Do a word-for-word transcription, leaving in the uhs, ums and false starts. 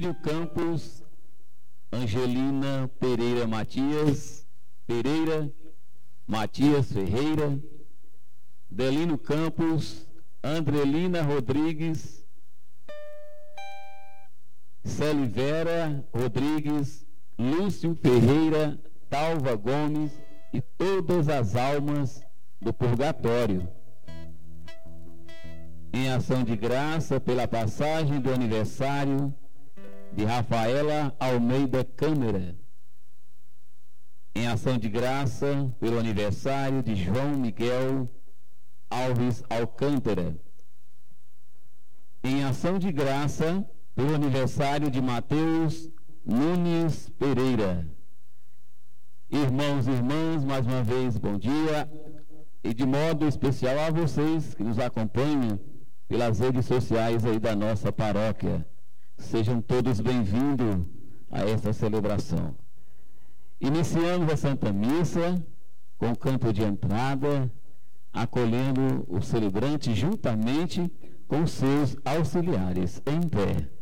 Emílio Campos, Angelina Pereira Matias, Pereira Matias Ferreira, Delino Campos, Andrelina Rodrigues, Celivera Rodrigues, Lúcio Ferreira, Talva Gomes e todas as almas do purgatório. Em ação de graça pela passagem do aniversário de Rafaela Almeida Câmara. Em ação de graça pelo aniversário de João Miguel Alves Alcântara. Em ação de graça pelo aniversário de Mateus Nunes Pereira. Irmãos e irmãs, mais uma vez, bom dia. E de modo especial a vocês que nos acompanham pelas redes sociais aí da nossa paróquia. Sejam todos bem-vindos a esta celebração. Iniciamos a Santa Missa com o canto de entrada, acolhendo o celebrante juntamente com seus auxiliares. Em pé.